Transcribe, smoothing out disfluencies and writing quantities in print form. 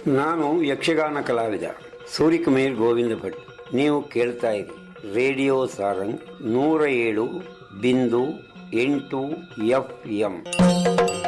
ನಾನು ಯಕ್ಷಗಾನ ಕಲಾವಿದ ಸೂರಿಕುಮೇರ್ ಗೋವಿಂದ ಭಟ್. ನೀವು ಕೇಳ್ತಾ ಇರಿ ರೇಡಿಯೋ ಸಾರಂಗ್ 107.8 FM.